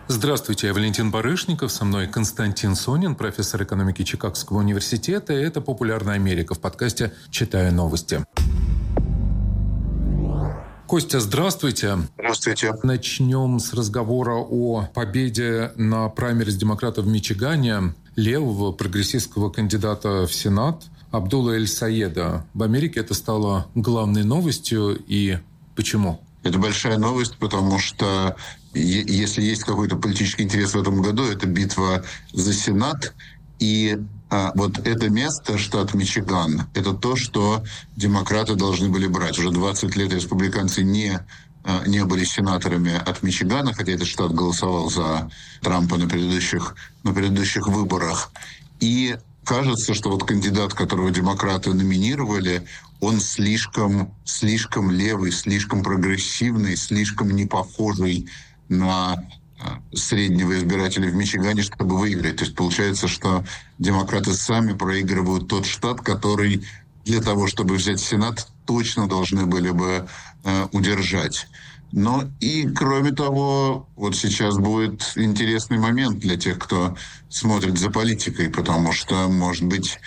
Здравствуйте, я Валентин Барышников, со мной Константин Сонин, профессор экономики Чикагского университета. И это «Популярная Америка» в подкасте «Читаю новости». Костя, здравствуйте. Здравствуйте. Начнем с разговора о победе на праймериз демократов в Мичигане левого прогрессистского кандидата в Сенат Абдулла Эль-Саеда. В Америке это стало главной новостью. И почему? Это большая новость, потому что если есть какой-то политический интерес в этом году, это битва за Сенат. И вот это место, штат Мичиган, это то, что демократы должны были брать. Уже 20 лет республиканцы не были сенаторами от Мичигана, хотя этот штат голосовал за Трампа на предыдущих выборах. И кажется, что вот кандидат, которого демократы номинировали, он слишком левый, слишком прогрессивный, слишком не похожий на среднего избирателя в Мичигане, чтобы выиграть. То есть получается, что демократы сами проигрывают тот штат, который для того, чтобы взять Сенат, точно должны были бы удержать. Но и, кроме того, вот сейчас будет интересный момент для тех, кто смотрит за политикой, потому что, может быть,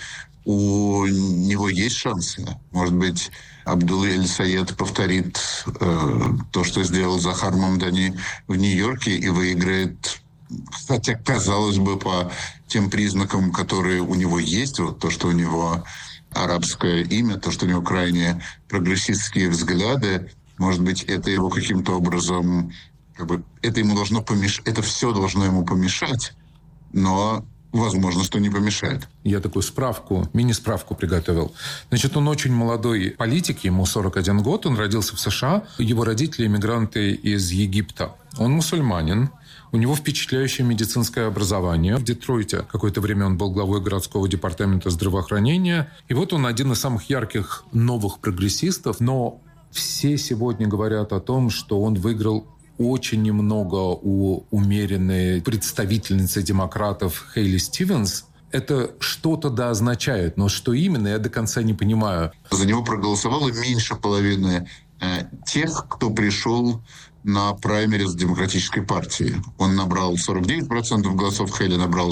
у него есть шансы. Может быть, Абдулла Эль-Саед повторит то, что сделал Захар Мамдани в Нью-Йорке, и выиграет, хотя, казалось бы, по тем признакам, которые у него есть, вот то, что у него арабское имя, то, что у него крайне прогрессистские взгляды, может быть, это его каким-то образом, это ему должно помешать, это все должно ему помешать, но возможно, что не помешает. Я такую мини-справку приготовил. Значит, он очень молодой политик, ему 41 год, он родился в США, его родители иммигранты из Египта. Он мусульманин, у него впечатляющее медицинское образование. В Детройте какое-то время он был главой городского департамента здравоохранения. И вот он один из самых ярких новых прогрессистов, но все сегодня говорят о том, что он выиграл очень немного у умеренной представительницы демократов Хейли Стивенс. Это что-то да означает, но что именно, я до конца не понимаю. За него проголосовало меньше половины тех, кто пришел на праймериз Демократической партии. Он набрал 49% голосов, Хейли набрала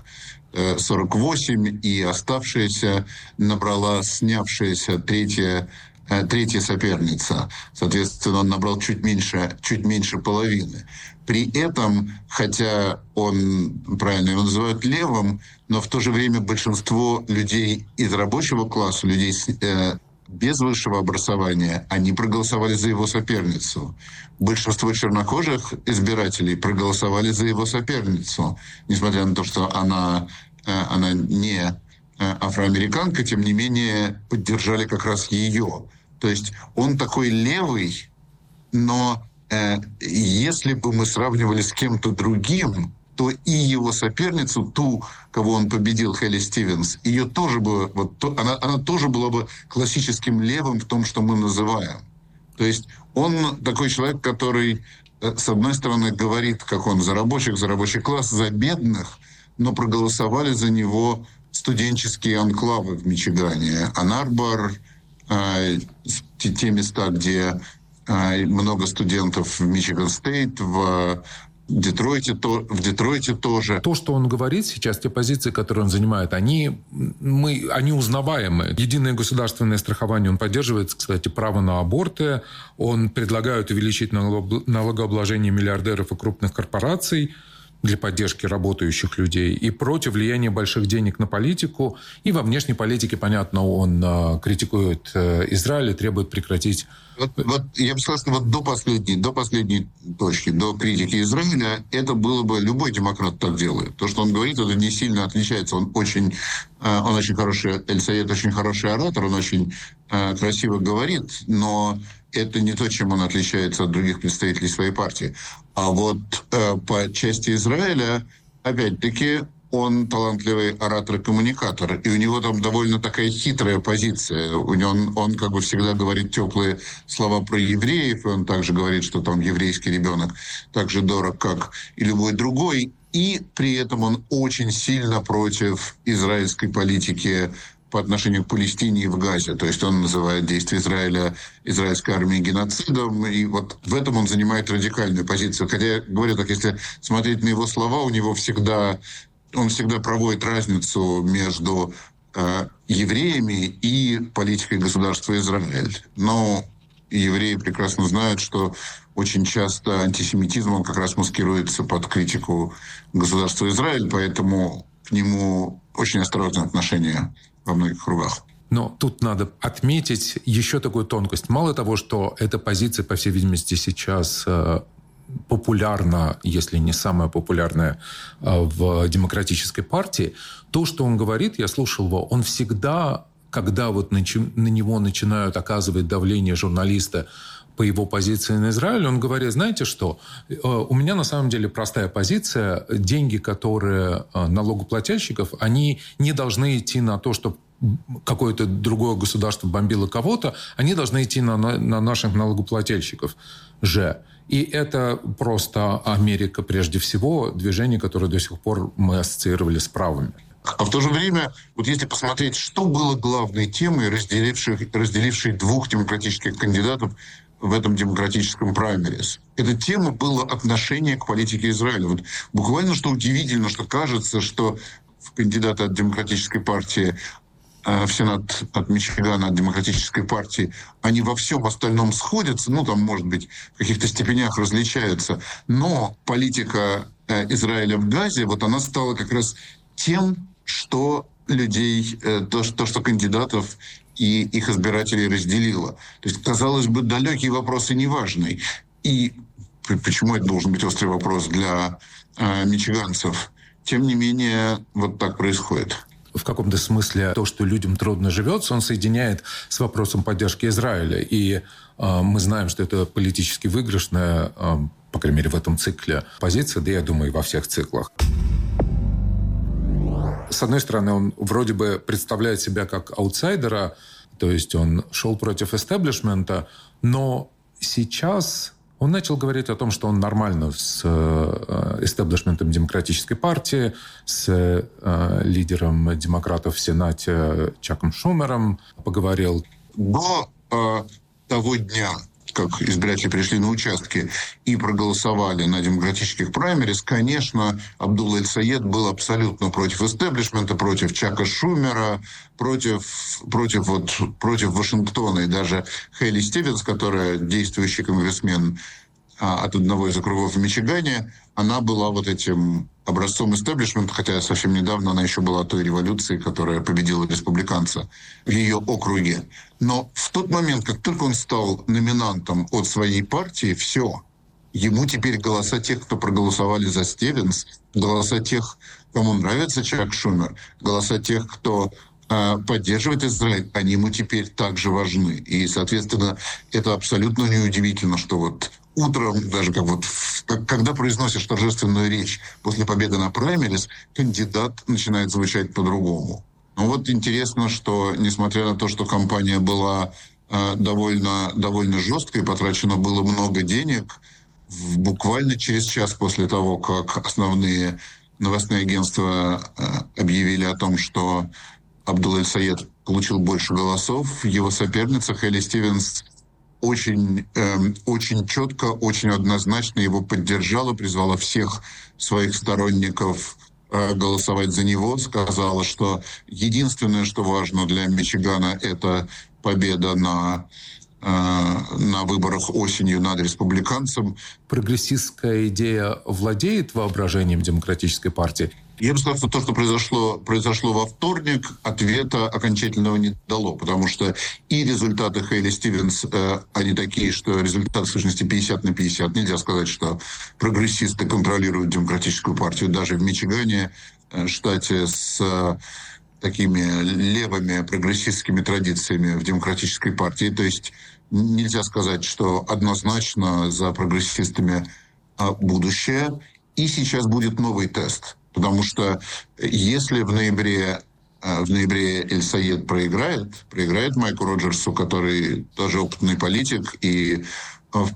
48%, и оставшаяся набрала снявшаяся третья соперница. Соответственно, он набрал чуть меньше половины. При этом, хотя правильно его называют левым, но в то же время большинство людей из рабочего класса, людей без высшего образования, они проголосовали за его соперницу. Большинство чернокожих избирателей проголосовали за его соперницу, несмотря на то, что она не афроамериканка, тем не менее поддержали как раз ее. То есть он такой левый, но если бы мы сравнивали с кем-то другим, то и его соперницу, ту, кого он победил, Хейли Стивенс, ее тоже бы, она тоже была бы классическим левым в том, что мы называем. То есть он такой человек, который, с одной стороны, говорит, как он за рабочий класс, за бедных, но проголосовали за него студенческие анклавы в Мичигане. Анн-Арбор, те места, где много студентов в Мичиган-Стейт, в Детройте тоже. То, что он говорит сейчас, те позиции, которые он занимает, они узнаваемы. Единое государственное страхование он поддерживает, кстати, право на аборты. Он предлагает увеличить налогообложение миллиардеров и крупных корпораций для поддержки работающих людей и против влияния больших денег на политику. И во внешней политике, понятно, он критикует Израиль и требует прекратить. Вот я бы сказал, что до последней точки, до критики Израиля, это было бы, любой демократ так делает. То, что он говорит, это не сильно отличается. Он очень хороший, Эль-Саед очень хороший оратор, он очень красиво говорит, но это не то, чем он отличается от других представителей своей партии. А вот по части Израиля, опять-таки, он талантливый оратор и коммуникатор, и у него там довольно такая хитрая позиция. Он как бы всегда говорит теплые слова про евреев, и он также говорит, что там еврейский ребенок так же дорог, как и любой другой. И при этом он очень сильно против израильской политики по отношению к Палестине и в Газе. То есть он называет действия Израиля, израильской армии геноцидом. И вот в этом он занимает радикальную позицию. Хотя, говорю так, если смотреть на его слова, он всегда проводит разницу между евреями и политикой государства Израиль. Но евреи прекрасно знают, что очень часто антисемитизм, он как раз маскируется под критику государства Израиль, поэтому к нему очень осторожное отношение во многих кругах. Но тут надо отметить еще такую тонкость. Мало того, что эта позиция, по всей видимости, сейчас популярна, если не самая популярная в демократической партии, то, что он говорит, я слушал его, он всегда, когда вот на него начинают оказывать давление журналисты по его позиции на Израиль, он говорит, знаете что, у меня на самом деле простая позиция, деньги, которые налогоплательщиков, они не должны идти на то, чтобы какое-то другое государство бомбило кого-то, они должны идти на наших налогоплательщиков же. И это просто Америка прежде всего, движение, которое до сих пор мы ассоциировали с правыми. А в то же время, вот если посмотреть, что было главной темой, разделившей двух демократических кандидатов в этом демократическом праймерис. Эта тема была отношение к политике Израиля. Вот буквально что удивительно, что кажется, что кандидаты от демократической партии в Сенат от Мичигана, от демократической партии, они во всем остальном сходятся, там, может быть, в каких-то степенях различаются, но политика Израиля в Газе, вот она стала как раз тем, что людей, то, что кандидатов и их избирателей разделило. То есть, казалось бы, далекий вопрос и неважный. И почему это должен быть острый вопрос для мичиганцев? Тем не менее, вот так происходит. В каком-то смысле то, что людям трудно живется, он соединяет с вопросом поддержки Израиля. И мы знаем, что это политически выигрышная, по крайней мере, в этом цикле позиция, да, я думаю, и во всех циклах. С одной стороны, он вроде бы представляет себя как аутсайдера, то есть он шел против эстеблишмента, но сейчас он начал говорить о том, что он нормально с эстеблишментом демократической партии, с лидером демократов в Сенате Чаком Шумером поговорил. До того дня, как избиратели пришли на участки и проголосовали на демократических праймерис, конечно, Абдулла Эль-Саед был абсолютно против эстеблишмента, против Чака Шумера, против Вашингтона. И даже Хейли Стивенс, которая действующий конгрессмен от одного из округов в Мичигане, она была вот этим образцом эстеблишмента, хотя совсем недавно она еще была той революцией, которая победила республиканца в ее округе. Но в тот момент, как только он стал номинантом от своей партии, все. Ему теперь голоса тех, кто проголосовали за Стивенс, голоса тех, кому нравится Чак Шумер, голоса тех, кто поддерживает Израиль, они ему теперь также важны. И, соответственно, это абсолютно неудивительно, что вот утром, даже когда произносишь торжественную речь после победы на праймерис, кандидат начинает звучать по-другому. Но вот интересно, что, несмотря на то, что кампания была довольно жесткой, потрачено было много денег, буквально через час после того, как основные новостные агентства объявили о том, что Абдулла Эль-Саед получил больше голосов, его соперница Хейли Стивенс очень четко, очень однозначно его поддержала, призвала всех своих сторонников голосовать за него, сказала, что единственное, что важно для Мичигана, это победа на выборах осенью над республиканцем. Прогрессистская идея владеет воображением демократической партии? Я бы сказал, что то, что произошло во вторник, ответа окончательного не дало, потому что и результаты Хейли Стивенс, они такие, что результат в сущности 50 на 50. Нельзя сказать, что прогрессисты контролируют демократическую партию даже в Мичигане, штате с такими левыми прогрессистскими традициями в демократической партии. То есть нельзя сказать, что однозначно за прогрессистами будущее. И сейчас будет новый тест. Потому что если в ноябре Эль-Саед проиграет Майку Роджерсу, который тоже опытный политик, и в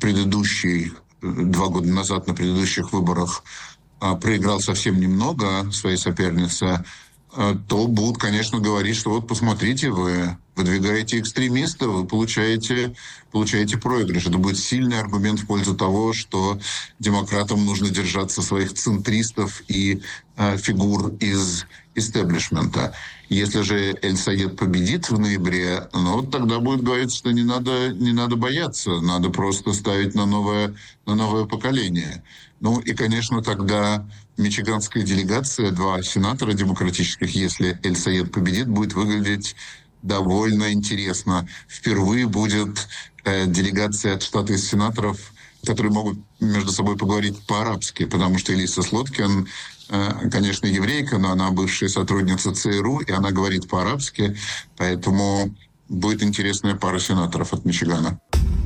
2 года назад на предыдущих выборах проиграл совсем немного своей сопернице, то будут, конечно, говорить, что вот посмотрите, вы выдвигаете экстремистов, вы получаете проигрыш. Это будет сильный аргумент в пользу того, что демократам нужно держаться своих центристов и фигур из истеблишмента. Если же Эль-Саед победит в ноябре, ну, тогда будет говорить, что не надо бояться, надо просто ставить на новое поколение. Ну и, конечно, тогда мичиганская делегация, 2 сенатора демократических, если Эль-Саед победит, будет выглядеть довольно интересно. Впервые будет делегация от штата из сенаторов, которые могут между собой поговорить по-арабски, потому что Элиса Слоткин, конечно, еврейка, но она бывшая сотрудница ЦРУ, и она говорит по-арабски, поэтому будет интересная пара сенаторов от Мичигана.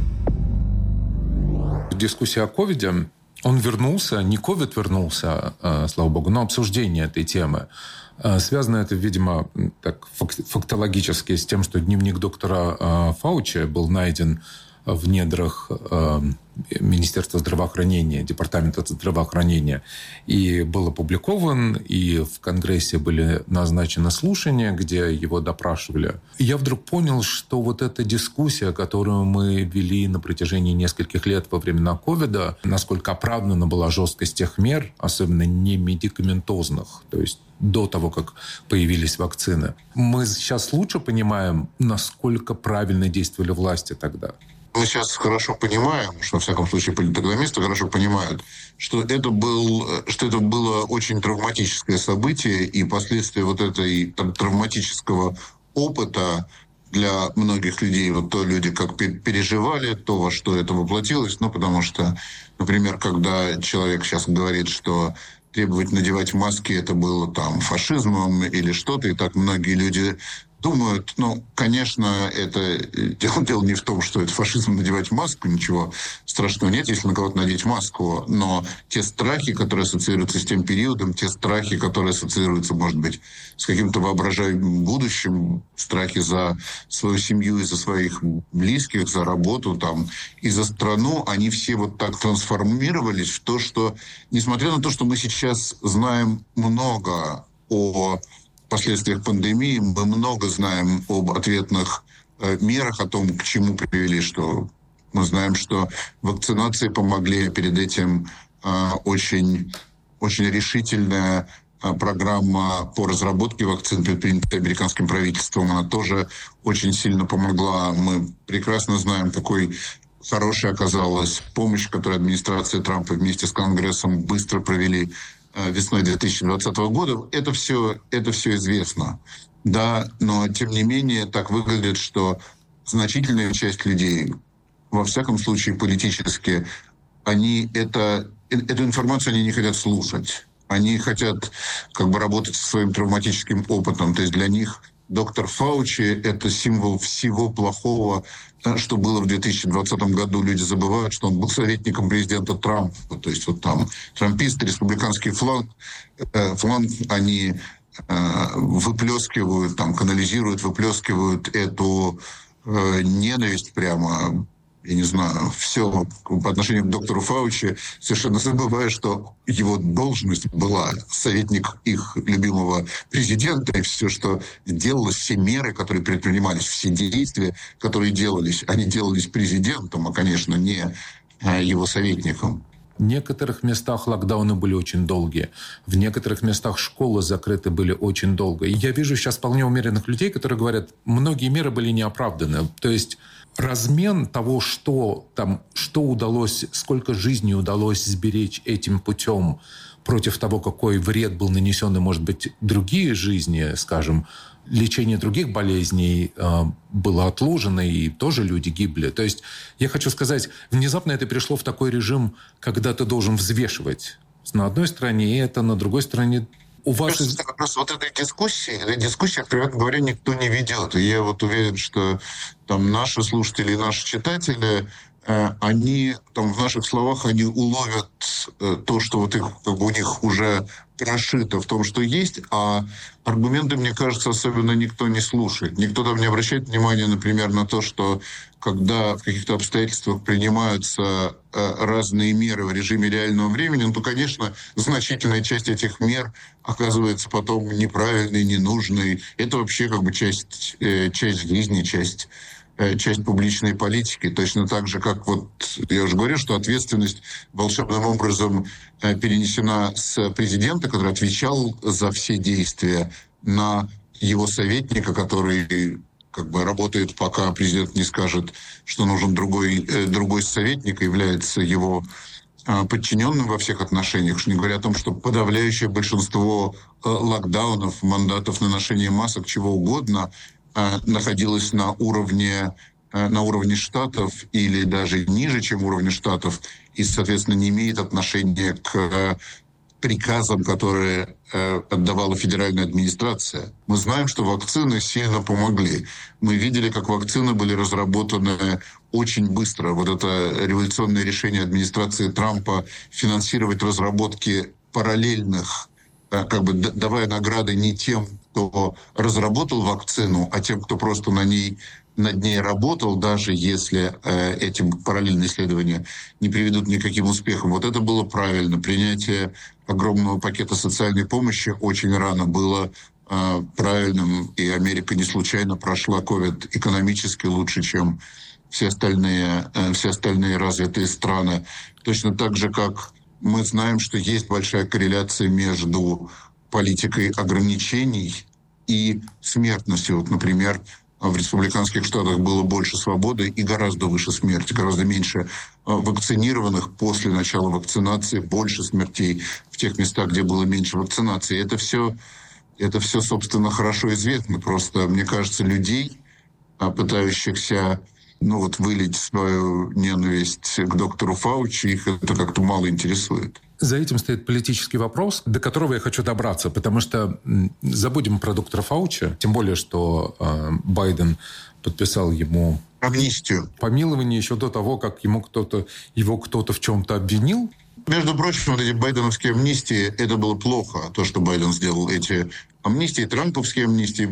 Дискуссия о ковиде. Он вернулся, не ковид вернулся, слава богу, но обсуждение этой темы. Связано это, видимо, так фактологически с тем, что дневник доктора Фаучи был найден в недрах Министерства здравоохранения, Департамента здравоохранения, и был опубликован, и в Конгрессе были назначены слушания, где его допрашивали. И я вдруг понял, что вот эта дискуссия, которую мы вели на протяжении нескольких лет во времена ковида, насколько оправдана была жесткость тех мер, особенно не медикаментозных, то есть до того, как появились вакцины. Мы сейчас лучше понимаем, насколько правильно действовали власти тогда. Мы сейчас хорошо понимаем, что, во всяком случае, политэкономисты хорошо понимают, что это было очень травматическое событие, и последствия вот этой травматического опыта для многих людей, вот то люди как переживали, то, во что это воплотилось, потому что, например, когда человек сейчас говорит, что требовать надевать маски это было там фашизмом или что-то, и так многие люди думают, конечно, это дело не в том, что это фашизм надевать маску, ничего страшного нет, если на кого-то надеть маску, но те страхи, которые ассоциируются с тем периодом, те страхи, которые ассоциируются, может быть, с каким-то воображаемым будущим, страхи за свою семью и за своих близких, за работу там, и за страну, они все вот так трансформировались в то, что, несмотря на то, что мы сейчас знаем много о последствиях пандемии, мы много знаем об ответных мерах, о том, к чему привели, что мы знаем, что вакцинации помогли, перед этим очень, очень решительная программа по разработке вакцин, предпринятая американским правительством, она тоже очень сильно помогла. Мы прекрасно знаем, какой хорошей оказалась помощь, которую администрация Трампа вместе с Конгрессом быстро провели весной 2020 года. Это все известно. Да, но тем не менее так выглядит, что значительная часть людей, во всяком случае политически, эту информацию они не хотят слушать. Они хотят работать со своим травматическим опытом. То есть для них доктор Фаучи — это символ всего плохого, что было в 2020 году. Люди забывают, что он был советником президента Трампа. То есть вот там трамписты, республиканский фланг, они выплескивают, канализируют, выплескивают эту ненависть прямо, я не знаю, все по отношению к доктору Фаучи, совершенно забывая, что его должность была советник их любимого президента, и все, что делалось, все меры, которые предпринимались, все действия, которые делались, они делались президентом, а, конечно, не его советником. В некоторых местах локдауны были очень долгие. В некоторых местах школы закрыты были очень долго. И я вижу сейчас вполне умеренных людей, которые говорят, многие меры были неоправданы. То есть размен того, что удалось, сколько жизней удалось сберечь этим путем против того, какой вред был нанесен, и, может быть, другие жизни, скажем, лечение других болезней было отложено, и тоже люди гибли. То есть, я хочу сказать, внезапно это перешло в такой режим, когда ты должен взвешивать на одной стороне это, на другой стороне у вас... Кажется, как раз вот этой дискуссии, откровенно говоря, никто не ведет. И я вот уверен, что там наши слушатели и наши читатели, они там в наших словах они уловят то, что вот их, как бы у них уже прошито в том, что есть, а аргументы, мне кажется, особенно никто не слушает. Никто там не обращает внимания, например, на то, что когда в каких-то обстоятельствах принимаются разные меры в режиме реального времени, ну, то, конечно, значительная часть этих мер оказывается потом неправильной, ненужной. Это вообще как бы часть жизни, часть публичной политики. Точно так же, как вот я уже говорил, что ответственность волшебным образом перенесена с президента, который отвечал за все действия, на его советника, который как бы работает, пока президент не скажет, что нужен другой советник, и является его подчиненным во всех отношениях, что не говоря о том, что подавляющее большинство локдаунов, мандатов на ношение масок, чего угодно, находилось на уровне штатов или даже ниже, чем уровне штатов, и, соответственно, не имеет отношения к приказам, которые отдавала федеральная администрация. Мы знаем, что вакцины сильно помогли. Мы видели, как вакцины были разработаны очень быстро. Вот это революционное решение администрации Трампа финансировать разработки параллельных, как бы давая награды не тем, кто разработал вакцину, а тем, кто просто над ней работал, даже если эти параллельные исследования не приведут никаким успехом. Вот это было правильно. Принятие огромного пакета социальной помощи очень рано было правильным, и Америка не случайно прошла COVID экономически лучше, чем все остальные развитые страны. Точно так же, как мы знаем, что есть большая корреляция между политикой ограничений и смертностью. Вот, например, в республиканских штатах было больше свободы и гораздо выше смерти, гораздо меньше вакцинированных после начала вакцинации, больше смертей в тех местах, где было меньше вакцинации. Это все, собственно, хорошо известно. Просто, мне кажется, людей, пытающихся вылить свою ненависть к доктору Фаучи, их это как-то мало интересует. За этим стоит политический вопрос, до которого я хочу добраться, потому что забудем про доктора Фаучи, тем более, что Байден подписал ему амнистию, помилование еще до того, как его кто-то в чем-то обвинил. Между прочим, вот эти байденовские амнистии, это было плохо, то, что Байден сделал. Эти амнистии, трамповские амнистии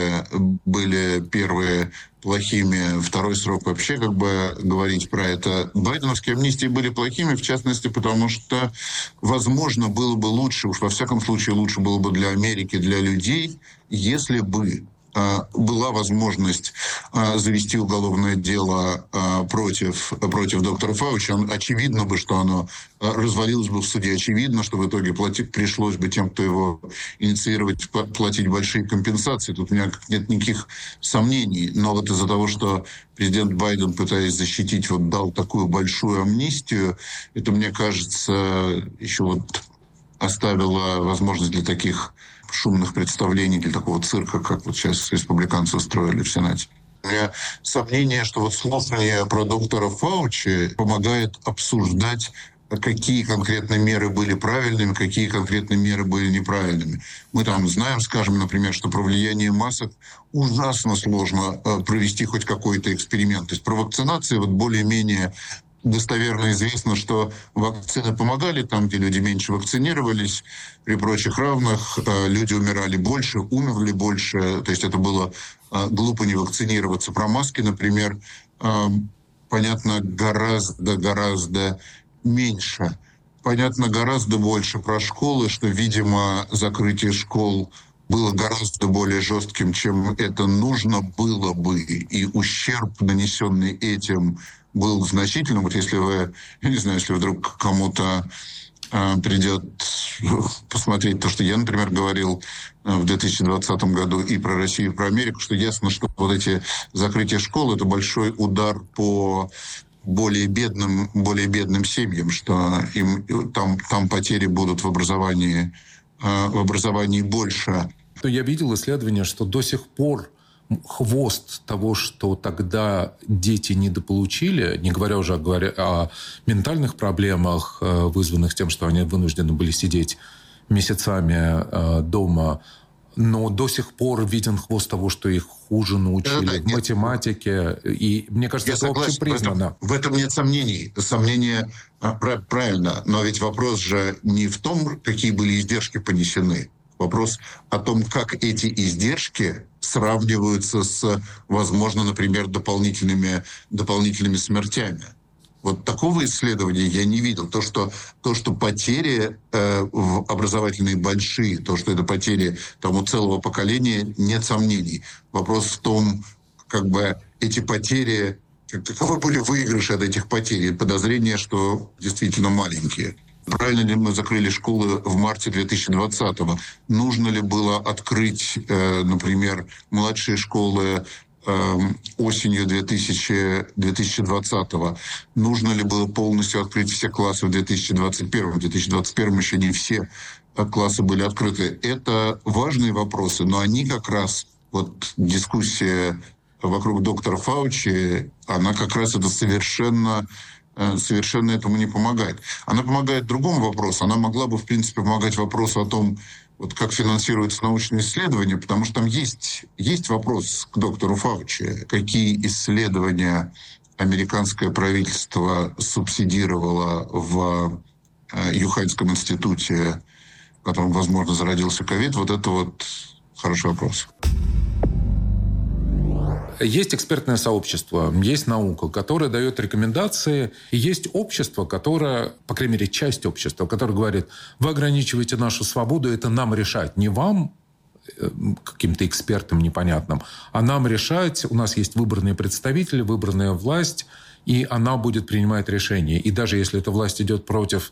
были первые плохими. Второй срок вообще как бы говорить про это. Байденовские амнистии были плохими, в частности, потому что, возможно, было бы лучше, уж во всяком случае лучше было бы для Америки, для людей, если бы была возможность завести уголовное дело против доктора Фаучи. Очевидно бы, что оно развалилось бы в суде. Очевидно, что в итоге пришлось бы тем, кто его инициировать, платить большие компенсации. Тут у меня нет никаких сомнений. Но вот из-за того, что президент Байден, пытаясь защитить, дал такую большую амнистию, это, мне кажется, еще оставило возможность для таких шумных представлений, для такого цирка, как вот сейчас республиканцы устроили в Сенате. У меня сомнение, что слушание про доктора Фаучи помогает обсуждать, какие конкретные меры были правильными, какие конкретные меры были неправильными. Мы там знаем, скажем, например, что про влияние масок ужасно сложно провести хоть какой-то эксперимент. То есть про вакцинацию более-менее достоверно известно, что вакцины помогали там, где люди меньше вакцинировались, при прочих равных люди умирали больше, умерли больше. То есть это было глупо не вакцинироваться. Про маски, например, понятно гораздо меньше. Понятно гораздо больше про школы, что, видимо, закрытие школ было гораздо более жестким, чем это нужно было бы. И ущерб, нанесенный этим, был значительным. Вот если если вдруг кому-то придет посмотреть то, что я, например, говорил в 2020 году и про Россию, и про Америку, что ясно, что вот эти закрытия школ — это большой удар по более бедным семьям, что там потери будут в образовании больше. Я видел исследование, что до сих пор хвост того, что тогда дети недополучили, не говоря уже о ментальных проблемах, вызванных тем, что они вынуждены были сидеть месяцами дома, но до сих пор виден хвост того, что их хуже научили в математике. И мне кажется, это общепризнано. В этом нет сомнений. Сомнения правильно. Но ведь вопрос же не в том, какие были издержки понесены. Вопрос о том, как эти издержки сравниваются с, возможно, например, дополнительными смертями. Вот такого исследования я не видел. То, что потери образовательные большие, то, что это потери у целого поколения, нет сомнений. Вопрос в том, эти потери, каковы были выигрыши от этих потерь, и подозрение, что действительно маленькие. Правильно ли мы закрыли школы в марте 2020-го? Нужно ли было открыть, например, младшие школы осенью 2020-го? Нужно ли было полностью открыть все классы в 2021-м? В 2021-м еще не все классы были открыты. Это важные вопросы, но они как раз, дискуссия вокруг доктора Фаучи, она как раз это совершенно этому не помогает. Она помогает другому вопросу. Она могла бы, в принципе, помогать вопросу о том, как финансируются научные исследования, потому что там есть вопрос к доктору Фаучи. Какие исследования американское правительство субсидировало в Юханьском институте, в котором, возможно, зародился ковид? Это хороший вопрос. Есть экспертное сообщество, есть наука, которая дает рекомендации, и есть общество, которое, по крайней мере, часть общества, которое говорит: вы ограничиваете нашу свободу, это нам решать, не вам, каким-то экспертам непонятным, а нам решать, у нас есть выбранные представители, выбранная власть, и она будет принимать решения. И даже если эта власть идет против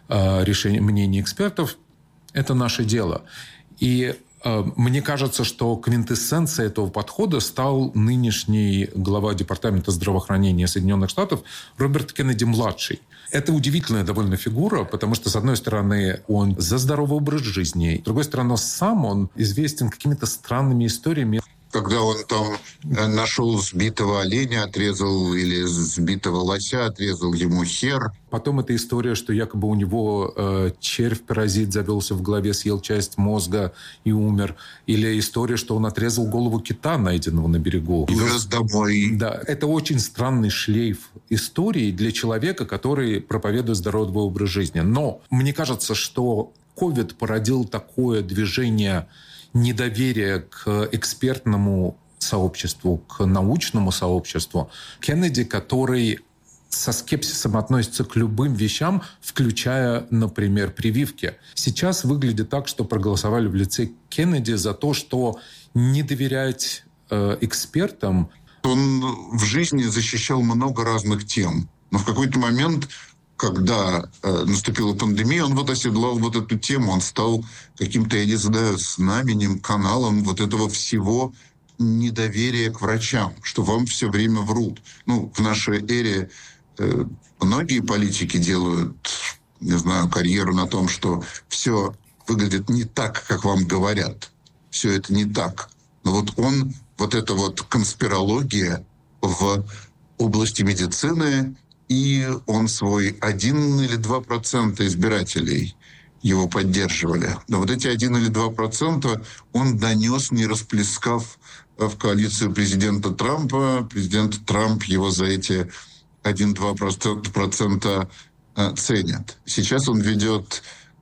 мнений экспертов, это наше дело. И мне кажется, что квинтэссенцией этого подхода стал нынешний глава Департамента здравоохранения Соединенных Штатов Роберт Кеннеди-младший. Это удивительная довольно фигура, потому что, с одной стороны, он за здоровый образ жизни, с другой стороны, сам он известен какими-то странными историями. Когда он там нашел сбитого оленя, отрезал, или сбитого лося, отрезал ему хер. Потом эта история, что якобы у него червь-паразит завелся в голове, съел часть мозга и умер. Или история, что он отрезал голову кита, найденного на берегу. И вез домой. Да, это очень странный шлейф истории для человека, который проповедует здоровый образ жизни. Но мне кажется, что ковид породил такое движение недоверие к экспертному сообществу, к научному сообществу. Кеннеди, который со скепсисом относится к любым вещам, включая, например, прививки. Сейчас выглядит так, что проголосовали в лице Кеннеди за то, что не доверять экспертам. Он в жизни защищал много разных тем. Но в какой-то момент, когда наступила пандемия, он оседлал эту тему, он стал каким-то, я не знаю, знаменем, каналом этого всего недоверия к врачам, что вам все время врут. В нашей эре многие политики делают, не знаю, карьеру на том, что все выглядит не так, как вам говорят. Все это не так. Но он, эта конспирология в области медицины, и он свой 1 или 2% избирателей его поддерживали. Но эти 1 или 2% он донес, не расплескав в коалицию президента Трампа. Президент Трамп его за эти 1-2% ценят. Сейчас он ведет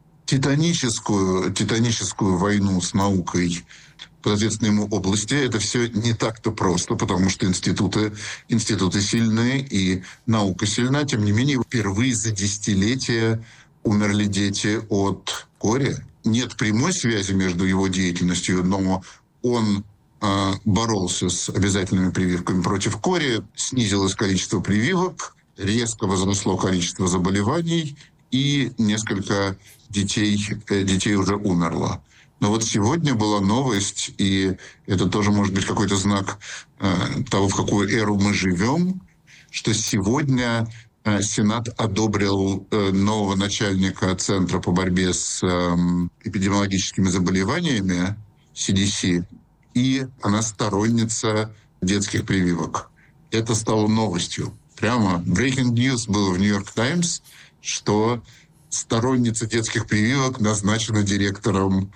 титаническую войну с наукой по ответственной ему области. Это все не так-то просто, потому что институты сильны и наука сильна. Тем не менее, впервые за десятилетия умерли дети от кори. Нет прямой связи между его деятельностью, но он боролся с обязательными прививками против кори, снизилось количество прививок, резко возросло количество заболеваний, и несколько детей уже умерло. Но сегодня была новость, и это тоже может быть какой-то знак того, в какую эру мы живем, что сегодня Сенат одобрил нового начальника Центра по борьбе с эпидемиологическими заболеваниями, CDC, и она сторонница детских прививок. Это стало новостью. Прямо breaking news было в New York Times, что сторонница детских прививок назначена директором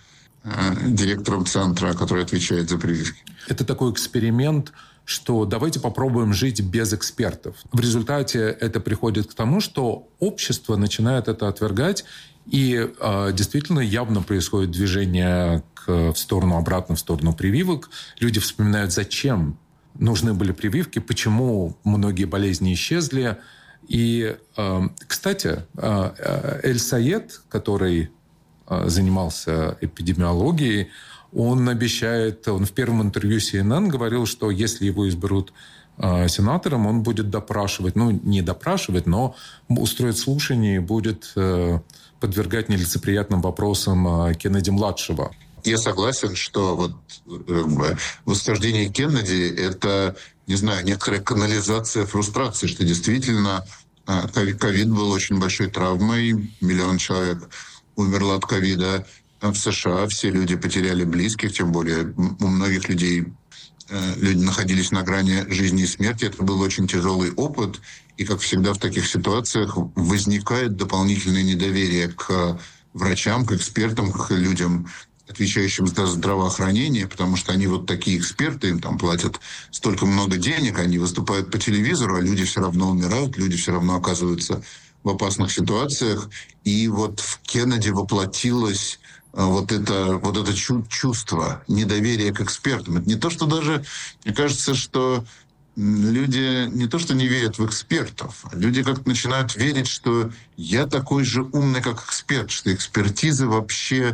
директором центра, который отвечает за прививки. Это такой эксперимент, что давайте попробуем жить без экспертов. В результате это приходит к тому, что общество начинает это отвергать, и действительно явно происходит движение в сторону, обратно в сторону прививок. Люди вспоминают, зачем нужны были прививки, почему многие болезни исчезли. И, кстати, Эль-Саед, который занимался эпидемиологией, он в первом интервью CNN говорил, что если его изберут сенатором, он будет допрашивать, не допрашивать, но устроит слушание и будет подвергать нелицеприятным вопросам Кеннеди-младшего. Я согласен, что восхождение Кеннеди – это, не знаю, некоторая канализация фрустрации, что действительно ковид был очень большой травмой, 1 миллион человек умерло от ковида в США, все люди потеряли близких, тем более у многих людей люди находились на грани жизни и смерти. Это был очень тяжелый опыт, и, как всегда в таких ситуациях, возникает дополнительное недоверие к врачам, к экспертам, к людям, отвечающим за здравоохранение, потому что они вот такие эксперты, им там платят столько много денег, они выступают по телевизору, а люди все равно умирают, люди все равно оказываются в опасных ситуациях. И вот в Кеннеди воплотилось вот это чувство недоверия к экспертам. Это не то, что даже, мне кажется, что люди не то, что не верят в экспертов, а люди как-то начинают верить, что я такой же умный, как эксперт, что экспертизы вообще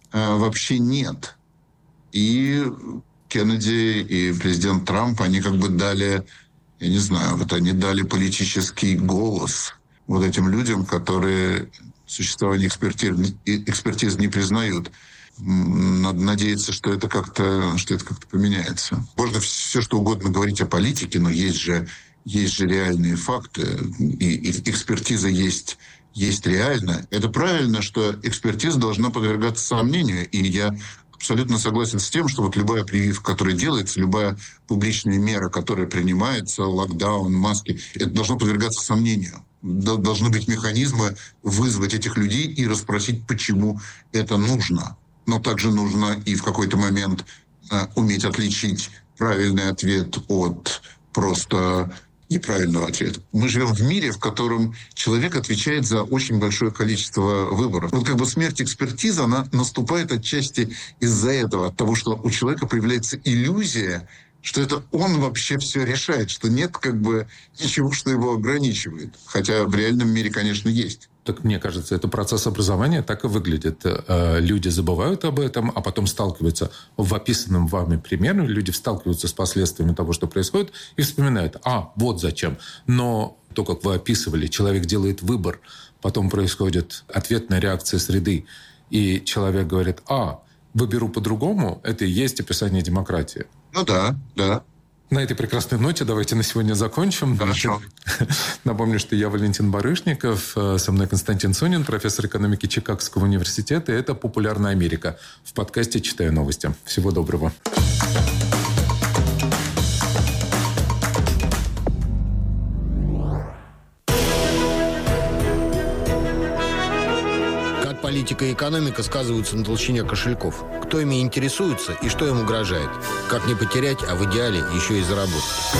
нет. И Кеннеди и президент Трамп, они как бы дали, я не знаю, они дали политический голос вот этим людям, которые существование экспертиз не признают. Надо надеяться, что это как-то поменяется. Можно все, что угодно говорить о политике, но есть же реальные факты, и экспертиза есть реально. Это правильно, что экспертиза должна подвергаться сомнению, и я абсолютно согласен с тем, что вот любая прививка, которая делается, любая публичная мера, которая принимается, локдаун, маски, это должно подвергаться сомнению. Должны быть механизмы вызвать этих людей и расспросить, почему это нужно. Но также нужно и в какой-то момент уметь отличить правильный ответ от просто неправильного ответа. Мы живем в мире, в котором человек отвечает за очень большое количество выборов. Вот как бы смерть экспертизы, она наступает отчасти из-за этого, от того, что у человека появляется иллюзия, что это он вообще все решает, что нет как бы ничего, что его ограничивает. Хотя в реальном мире, конечно, есть. Так мне кажется, это процесс образования так и выглядит. Люди забывают об этом, а потом сталкиваются в описанном вами примере. Люди сталкиваются с последствиями того, что происходит, и вспоминают, вот зачем. Но то, как вы описывали, человек делает выбор, потом происходит ответная реакция среды, и человек говорит, выберу по-другому, это и есть описание демократии. Ну да. На этой прекрасной ноте давайте на сегодня закончим. Хорошо. Напомню, что я Валентин Барышников, со мной Константин Сонин, профессор экономики Чикагского университета. И это «Популярная Америка». В подкасте «Читаю новости». Всего доброго. Политика и экономика сказываются на толщине кошельков. Кто ими интересуется и что им угрожает? Как не потерять, а в идеале еще и заработать?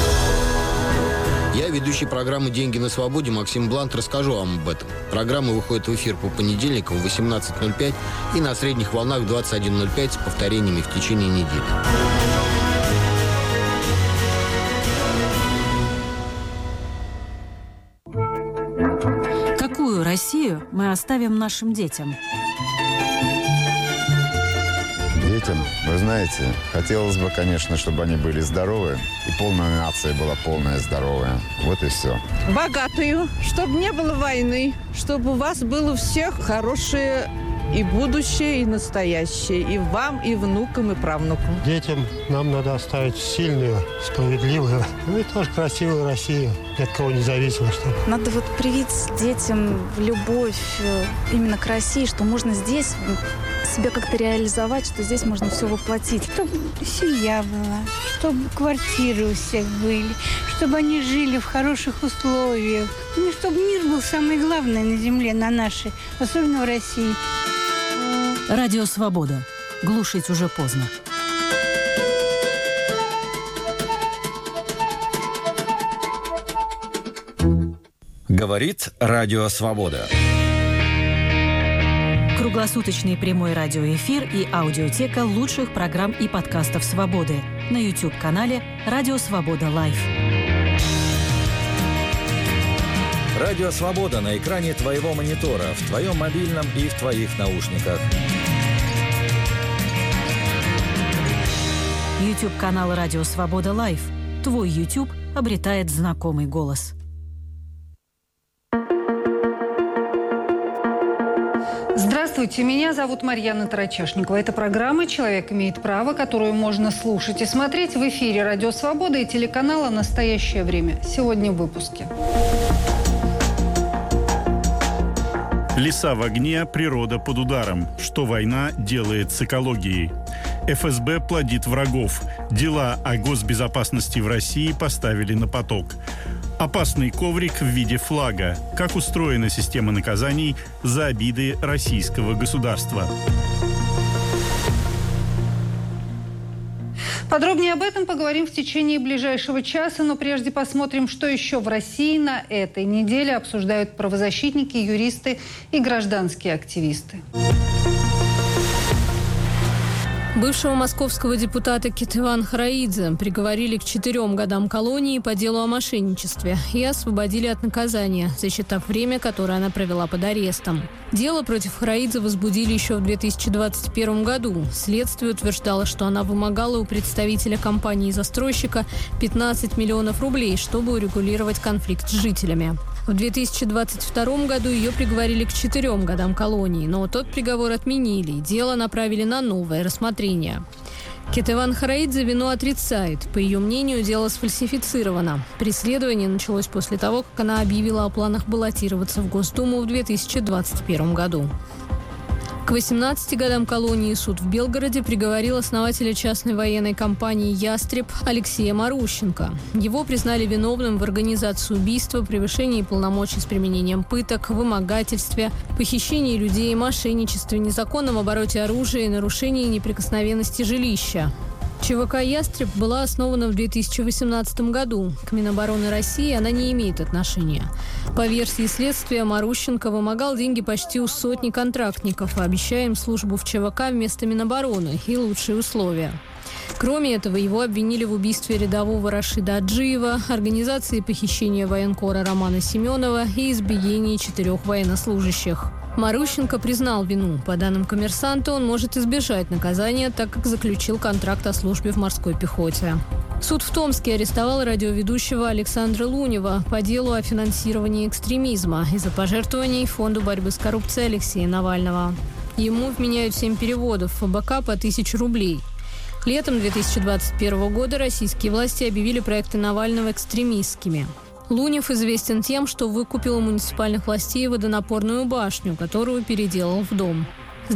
Я, ведущий программы «Деньги на свободе» Максим Блант, расскажу вам об этом. Программа выходит в эфир по понедельникам в 18:05 и на средних волнах 21:05 с повторениями в течение недели. Какую Россию мы оставим нашим детям? Детям, вы знаете, хотелось бы, конечно, чтобы они были здоровы, и полная нация была полная здоровая. Вот и все. Богатую, чтобы не было войны, чтобы у вас было у всех хорошее и будущее, и настоящее, и вам, и внукам, и правнукам. Детям нам надо оставить сильную, справедливую, и тоже красивую Россию, ни от кого независимо. Чтобы. Надо вот привить детям любовь именно к России, что можно здесь себя как-то реализовать, что здесь можно все воплотить. Чтобы семья была, чтобы квартиры у всех были, чтобы они жили в хороших условиях. Ну, чтобы мир был самое главное на земле, на нашей, особенно в России. Радио «Свобода». Глушить уже поздно. Говорит Радио Свобода. Круглосуточный прямой радиоэфир и аудиотека лучших программ и подкастов «Свободы» на YouTube-канале «Радио Свобода Лайв». Радио Свобода на экране твоего монитора, в твоем мобильном и в твоих наушниках. YouTube-канал «Радио Свобода Лайв». Твой YouTube обретает знакомый голос. Здравствуйте, меня зовут Марьяна Тарачешникова. Это программа «Человек имеет право», которую можно слушать и смотреть в эфире «Радио Свобода» и телеканала «Настоящее время». Сегодня в выпуске. Леса в огне, природа под ударом. Что война делает с экологией? ФСБ плодит врагов. Дела о госбезопасности в России поставили на поток. Опасный коврик в виде флага. Как устроена система наказаний за обиды российского государства? Подробнее об этом поговорим в течение ближайшего часа, но прежде посмотрим, что еще в России на этой неделе обсуждают правозащитники, юристы и гражданские активисты. Бывшего московского депутата Кетеван Хараидзе приговорили к 4 годам колонии по делу о мошенничестве и освободили от наказания, засчитав время, которое она провела под арестом. Дело против Хараидзе возбудили еще в 2021 году. Следствие утверждало, что она вымогала у представителя компании-застройщика 15 миллионов рублей, чтобы урегулировать конфликт с жителями. В 2022 году ее приговорили к 4 годам колонии, но тот приговор отменили, и дело направили на новое рассмотрение. Кетеван Хараидзе вину отрицает. По ее мнению, дело сфальсифицировано. Преследование началось после того, как она объявила о планах баллотироваться в Госдуму в 2021 году. К 18 годам колонии суд в Белгороде приговорил основателя частной военной компании «Ястреб» Алексея Марущенко. Его признали виновным в организации убийства, превышении полномочий с применением пыток, вымогательстве, похищении людей, мошенничестве, незаконном обороте оружия и нарушении неприкосновенности жилища. ЧВК «Ястреб» была основана в 2018 году. К Минобороны России она не имеет отношения. По версии следствия, Марущенко вымогал деньги почти у сотни контрактников, обещая им службу в ЧВК вместо Минобороны и лучшие условия. Кроме этого, его обвинили в убийстве рядового Рашида Аджиева, организации похищения военкора Романа Семенова и избиении 4 военнослужащих. Марущенко признал вину. По данным «Коммерсанта», он может избежать наказания, так как заключил контракт о службе в морской пехоте. Суд в Томске арестовал радиоведущего Александра Лунева по делу о финансировании экстремизма из-за пожертвований Фонду борьбы с коррупцией Алексея Навального. Ему вменяют 7 переводов ФБК по 1000 рублей. Летом 2021 года российские власти объявили проекты Навального экстремистскими. Лунев известен тем, что выкупил у муниципальных властей водонапорную башню, которую переделал в дом. С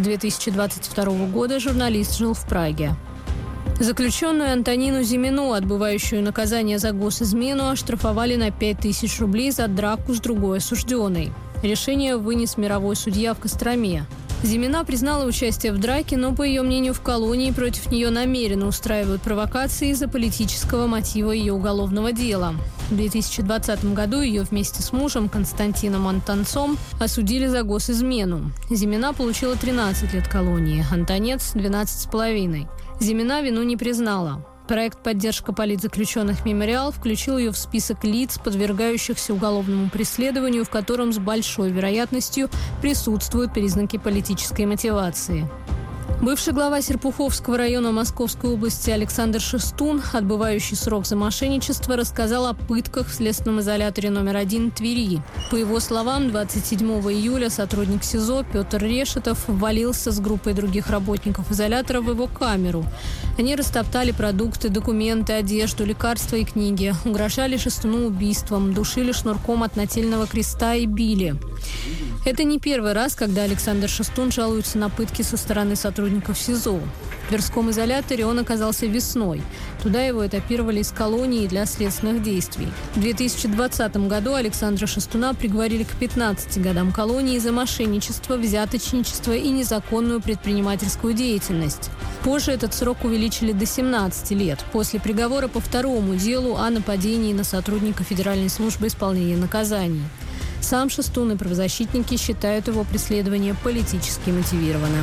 2022 года журналист жил в Праге. Заключенную Антонину Зимину, отбывающую наказание за госизмену, оштрафовали на 5000 рублей за драку с другой осужденной. Решение вынес мировой судья в Костроме. Зимина признала участие в драке, но, по ее мнению, в колонии против нее намеренно устраивают провокации из-за политического мотива ее уголовного дела. В 2020 году ее вместе с мужем Константином Антонцом осудили за госизмену. Зимина получила 13 лет колонии, Антонец – 12,5. Зимина вину не признала. Проект «Поддержка политзаключенных Мемориал» включил ее в список лиц, подвергающихся уголовному преследованию, в котором с большой вероятностью присутствуют признаки политической мотивации. Бывший глава Серпуховского района Московской области Александр Шестун, отбывающий срок за мошенничество, рассказал о пытках в следственном изоляторе номер 1 Твери. По его словам, 27 июля сотрудник СИЗО Петр Решетов ввалился с группой других работников изолятора в его камеру. Они растоптали продукты, документы, одежду, лекарства и книги, угрожали Шестуну убийством, душили шнурком от нательного креста и били. Это не первый раз, когда Александр Шестун жалуется на пытки со стороны сотрудников СИЗО. В Тверском изоляторе он оказался весной. Туда его этапировали из колонии для следственных действий. В 2020 году Александра Шестуна приговорили к 15 годам колонии за мошенничество, взяточничество и незаконную предпринимательскую деятельность. Позже этот срок увеличили до 17 лет, после приговора по второму делу о нападении на сотрудника Федеральной службы исполнения наказаний. Сам Шестун и правозащитники считают его преследование политически мотивированным.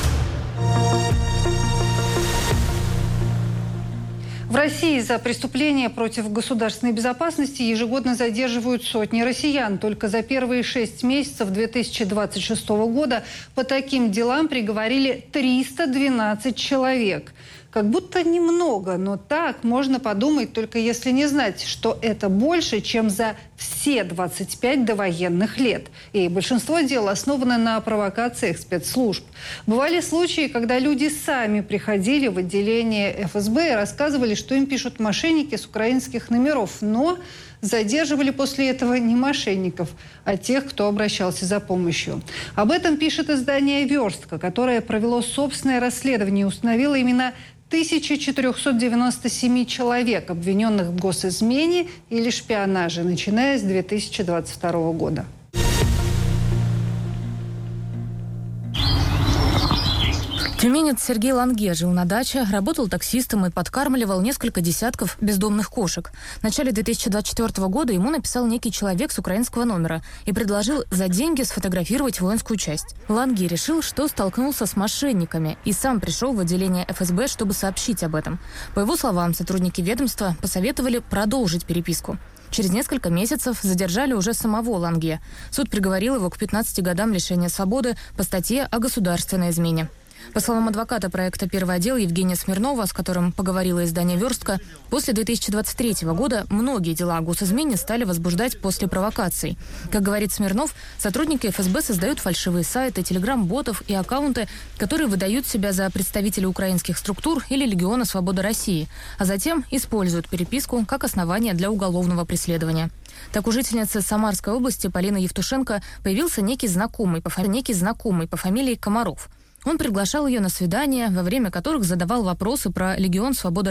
В России за преступления против государственной безопасности ежегодно задерживают сотни россиян. Только за первые 6 месяцев 2026 года по таким делам приговорили 312 человек. Как будто немного, но так можно подумать, только если не знать, что это больше, чем за все 25 довоенных лет. И большинство дел основано на провокациях спецслужб. Бывали случаи, когда люди сами приходили в отделение ФСБ и рассказывали, что им пишут мошенники с украинских номеров, но задерживали после этого не мошенников, а тех, кто обращался за помощью. Об этом пишет издание «Верстка», которое провело собственное расследование и установило именно 1497 человек, обвиненных в госизмене или шпионаже, начиная с 2022 года. Тюменец Сергей Ланге жил на даче, работал таксистом и подкармливал несколько десятков бездомных кошек. В начале 2024 года ему написал некий человек с украинского номера и предложил за деньги сфотографировать воинскую часть. Ланге решил, что столкнулся с мошенниками и сам пришел в отделение ФСБ, чтобы сообщить об этом. По его словам, сотрудники ведомства посоветовали продолжить переписку. Через несколько месяцев задержали уже самого Ланге. Суд приговорил его к 15 годам лишения свободы по статье о государственной измене. По словам адвоката проекта «Первый отдел» Евгения Смирнова, с которым поговорила издание «Верстка», после 2023 года многие дела о госизмене стали возбуждать после провокаций. Как говорит Смирнов, сотрудники ФСБ создают фальшивые сайты, телеграм-ботов и аккаунты, которые выдают себя за представителей украинских структур или Легиона Свободы России, а затем используют переписку как основание для уголовного преследования. Так у жительницы Самарской области Полины Евтушенко появился некий знакомый по фамилии Комаров. Он приглашал ее на свидания, во время которых задавал вопросы про Легион Свободы